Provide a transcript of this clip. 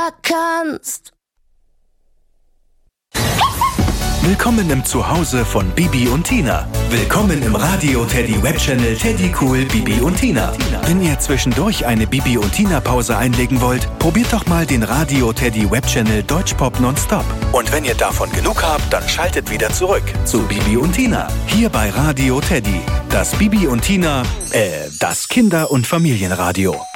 besser kannst. Willkommen im Zuhause von Bibi und Tina. Willkommen im Radio Teddy Webchannel Teddy Cool Bibi und Tina. Wenn ihr zwischendurch eine Bibi und Tina Pause einlegen wollt, probiert doch mal den Radio Teddy Webchannel Deutschpop Nonstop. Und wenn ihr davon genug habt, dann schaltet wieder zurück zu Bibi und Tina. Hier bei Radio Teddy. Das Bibi und Tina, das Kinder- und Familienradio.